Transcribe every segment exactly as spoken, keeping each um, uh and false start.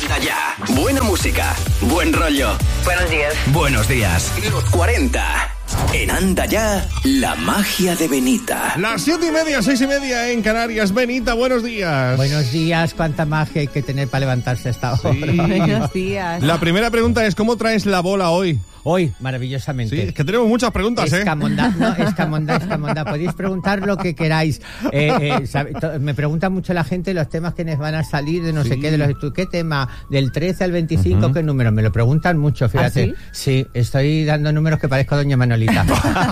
Anda Ya. Buena música, buen rollo. Buenos días. Buenos días. Los cuarenta. En Anda Ya, la magia de Benita. Las siete y media, seis y media en Canarias. Benita, buenos días. Buenos días, cuánta magia hay que tener para levantarse a esta hora. Sí. Buenos días. La primera pregunta es, ¿cómo traes la bola hoy? Hoy, maravillosamente. Sí, es que tenemos muchas preguntas, ¿eh? Escamonda, no, escamonda, escamonda. Podéis preguntar lo que queráis. Eh, eh, sabe, to, me pregunta mucho la gente los temas que nos van a salir de no sí. sé qué, de los ¿qué tema? Del trece al veinticinco, uh-huh. ¿Qué número? Me lo preguntan mucho, fíjate. ¿Ah, sí? Sí, estoy dando números que parezco doña Manolita.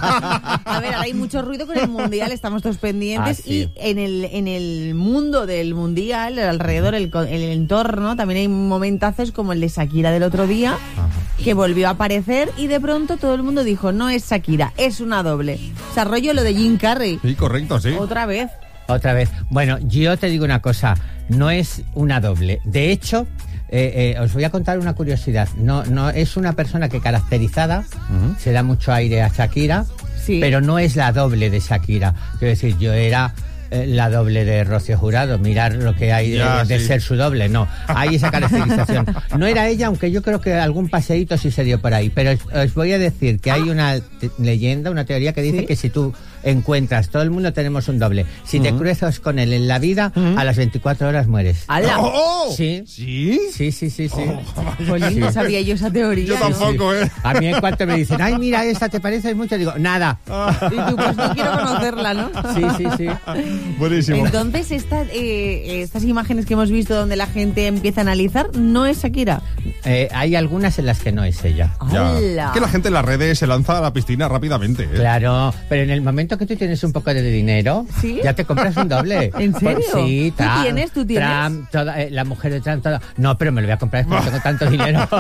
A ver, hay mucho ruido con el Mundial, estamos todos pendientes. Ah, sí. Y en el, en el mundo del Mundial, alrededor, el, el entorno, también hay momentazos como el de Shakira del otro día, uh-huh. que volvió a aparecer y de pronto todo el mundo dijo, no es Shakira, es una doble. O sea, rollo lo de Jim Carrey. Sí, correcto, sí. Otra vez. Otra vez. Bueno, yo te digo una cosa, no es una doble. De hecho, eh, eh, os voy a contar una curiosidad. No, no es una persona que caracterizada, uh-huh. se da mucho aire a Shakira, sí. pero no es la doble de Shakira. Quiero decir, yo era eh, la doble de Rocío Jurado, mirar lo que hay ya, de, de sí. ser su doble. No, hay esa caracterización. No era ella, aunque yo creo que algún paseíto sí se dio por ahí. Pero os, os voy a decir que hay una te- leyenda, una teoría que dice ¿sí? que si tú encuentras, todo el mundo tenemos un doble. Si uh-huh. te cruzas con él en la vida, uh-huh. a las veinticuatro horas mueres. ¡Hala! Oh, oh. ¿Sí? ¿Sí? Sí, sí, sí, sí. Oh, Jolín, sí. no sabía yo esa teoría. Yo tampoco, ¿eh? A mí en cuanto me dicen, ay, mira, esta te parece mucho, digo, nada. Y tú, pues no quiero conocerla, ¿no? Sí, sí, sí. Buenísimo. Entonces, esta, eh, estas imágenes que hemos visto donde la gente empieza a analizar, ¿no es Shakira? Eh, hay algunas en las que no es ella. Ya. ¡Hala! Es que la gente en las redes se lanza a la piscina rápidamente, ¿eh? Claro, pero en el momento que tú tienes un poco de dinero, ¿sí? ya te compras un doble. ¿En serio? Por, sí, ¿Tú Trump, tienes? ¿Tú tienes? Trump, toda, eh, la mujer de Trump, toda. No, pero me lo voy a comprar porque tengo tanto dinero.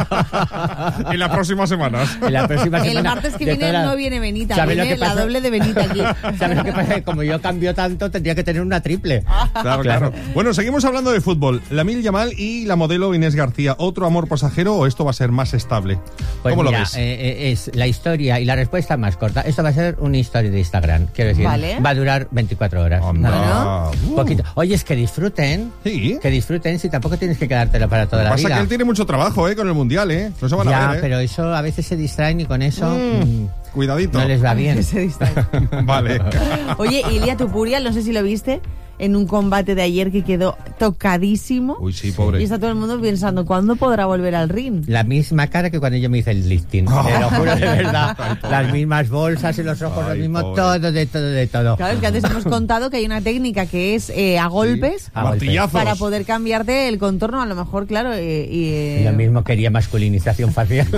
En las próximas semanas. En la próxima semana. El martes que viene la... no viene Benita, ¿sabes viene lo que la pasa? doble de Benita aquí. ¿Sabes lo que pasa? Que como yo cambio tanto, tendría que tener una triple. Claro, claro. Bueno, seguimos hablando de fútbol. Lamil Yamal y la modelo Inés García. ¿Otro amor pasajero o esto va a ser más estable? Pues ¿Cómo mira, lo ves? Eh, eh, es la historia y la respuesta más corta. Esto va a ser una historia de Instagram, quiero decir. Vale. Va a durar veinticuatro horas. Anda. Nada, Uh. poquito. Oye, es que disfruten. Sí. Que disfruten si tampoco tienes que quedártelo para toda Lo la que pasa vida. es que él tiene mucho trabajo, ¿eh? Con el Mundial, ¿eh? No se van ya, a ver, ¿eh? pero eso a veces se distraen y con eso Mm, mm, cuidadito. no les va bien. Se distrae. Vale. Oye, Ilia Topuria, no sé si lo viste, en un combate de ayer que quedó tocadísimo. Uy, sí, pobre. Y está todo el mundo pensando, ¿cuándo podrá volver al ring? La misma cara que cuando yo me hice el lifting. Te lo juro de verdad. Las mismas bolsas y los ojos, Ay, lo mismo, pobre. todo, de todo, de todo. Claro, es que antes hemos contado que hay una técnica que es eh, a golpes A golpes. Martillazos. para poder cambiarte el contorno, a lo mejor, claro. Eh, y, eh, Y lo mismo quería masculinización facial.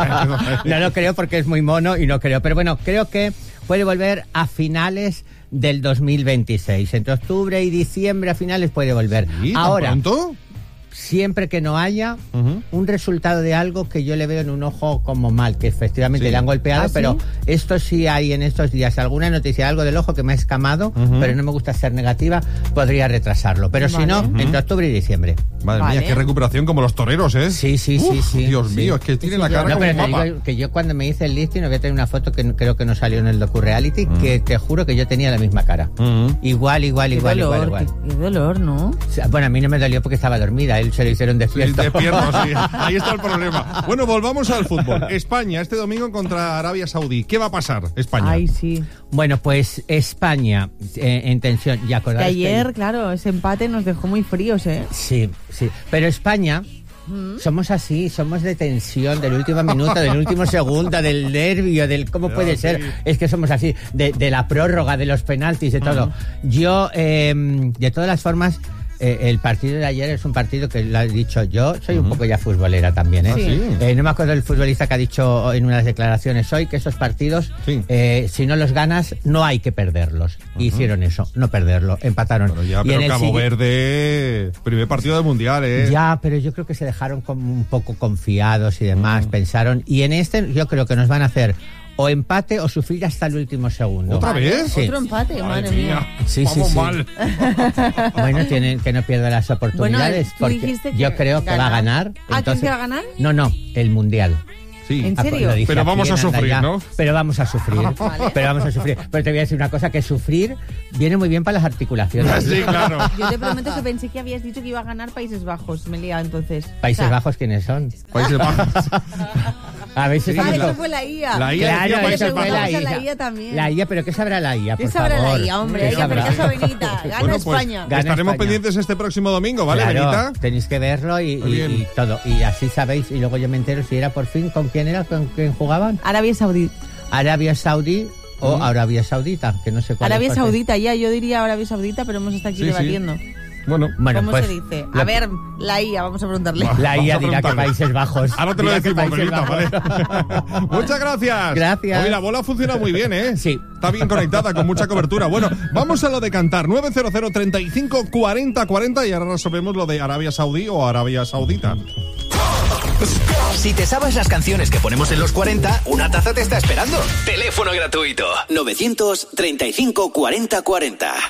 No lo creo porque es muy mono y no creo. Pero bueno, creo que puede volver a finales del dos mil veintiséis. Entre octubre y diciembre a finales puede volver. ¿Sí? ¿Tan Ahora, pronto? siempre que no haya Uh-huh. un resultado de algo que yo le veo en un ojo como mal, que efectivamente Sí. le han golpeado, ¿Ah, sí? pero esto sí hay en estos días alguna noticia, algo del ojo que me ha escamado, Uh-huh. pero no me gusta ser negativa, podría retrasarlo. Pero si Vale. no, Uh-huh. entre octubre y diciembre. Madre Vale. mía, qué recuperación como los toreros, ¿eh? Sí, sí, sí, Uf, sí. Dios sí. mío, es que tiene Sí, la yo- cara No, como pero un te mapa. digo que yo cuando me hice el lifting, voy a tener una foto que creo que no salió en el docu-reality, Mm. que te juro que yo tenía la misma cara. Mm. Igual, igual, qué igual, dolor, igual, igual. Qué, qué dolor, ¿no? O sea, bueno, a mí no me dolió porque estaba dormida, él se lo hicieron Sí, despierto. despierto, sí. Ahí está el problema. Bueno, volvamos al fútbol. España, este domingo contra Arabia Saudí. ¿Qué va a pasar, España? Ay, sí. Bueno, pues España, eh, en tensión, ¿y Que acordáis ayer, claro, ese empate nos dejó muy fríos, ¿eh? Sí, sí. Pero España, somos así, somos de tensión, del último minuto, del último segundo, del nervio, del cómo No, puede sí. ser. Es que somos así, de, de la prórroga, de los penaltis, de todo. Yo, eh, de todas las formas, eh, el partido de ayer es un partido que lo he dicho yo, soy un poco ya futbolera también, ¿eh? Ah, sí. Eh, no me acuerdo del futbolista que ha dicho en unas declaraciones hoy que esos partidos, Sí. eh, si no los ganas, no hay que perderlos. Hicieron eso, no perderlo, empataron. Bueno, ya, Y pero en el Cabo sigui- Verde, primer partido del Mundial, ¿eh? Ya, pero yo creo que se dejaron como un poco confiados y demás, pensaron. Y en este yo creo que nos van a hacer o empate o sufrir hasta el último segundo. ¿Otra vez? Sí. Otro empate, madre mía. Sí, sí, Vamos sí. mal. Bueno, tienen que no pierda las oportunidades. Bueno, tú porque dijiste que yo creo que va a ganar. ganar. ¿Ah, quién entonces- que va a ganar? No, no, el Mundial. Sí. ¿En Ah, serio? lo dije Pero aquí vamos en a sufrir, Anda Ya. ¿no? Pero vamos a sufrir. Vale. Pero vamos a sufrir. Pero te voy a decir una cosa, que sufrir viene muy bien para las articulaciones. Sí, claro. Yo te prometo que pensé que habías dicho que iba a ganar Países Bajos. Me he liado entonces. Países O sea, Bajos, ¿quiénes son? Países Bajos. A ver si Sí, Ah, estamos la- eso fue la I A. La I A Claro, decía Países eso fue Bajos. la Vamos a I A. la I A también. La I A, pero ¿qué sabrá la I A, ¿Qué por sabrá favor? la I A, hombre? ¿Qué Hay que sabrá? hacer caso a Benita. Gana Bueno, pues España. Gana estaremos España. pendientes este próximo domingo, ¿vale, Claro, Benita? tenéis que verlo y, Muy y- bien. y todo. Y así sabéis, y luego yo me entero si era por fin, ¿con quién era? ¿Con quién jugaban? Arabia Saudí. Arabia Saudí o Arabia Saudita, que no sé cuál Arabia es cuál es. Saudita, ya, yo diría Arabia Saudita, pero hemos estado aquí Sí, sí. debatiendo. Bueno, Bueno, ¿Cómo pues, se dice? lo- A ver, la I A, vamos a preguntarle. Va. La I A Vamos a dirá que preguntarle. Países Bajos. ahora te lo Dirá que decimos, Países Benita, Bajos. ¿vale? Muchas gracias. Gracias. Hoy la bola funciona muy bien, ¿eh? Sí. Está bien conectada, con mucha cobertura. Bueno, vamos a lo de cantar. nueve cero cero, treinta y cinco, cuarenta, cuarenta y ahora resolvemos lo de Arabia Saudí o Arabia Saudita. Si te sabes las canciones que ponemos en los cuarenta, una taza te está esperando. Teléfono gratuito. novecientos treinta y cinco, cuarenta, cuarenta.